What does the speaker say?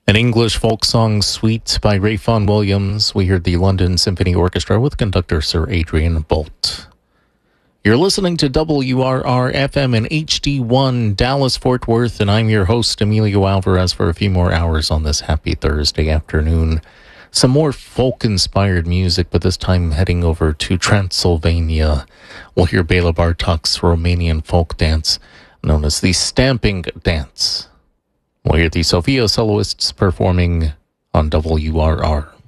An English folk song suite by Ralph Vaughan Williams. We heard the London Symphony Orchestra with conductor Sir Adrian Boult. You're listening to WRR-FM and HD1 Dallas-Fort Worth, and I'm your host, Emilio Alvarez, for a few more hours on this happy Thursday afternoon. Some more folk-inspired music, but this time heading over to Transylvania. We'll hear Bela Bartok's Romanian folk dance, known as the Stamping Dance. We'll hear the Sofia soloists performing on WRR.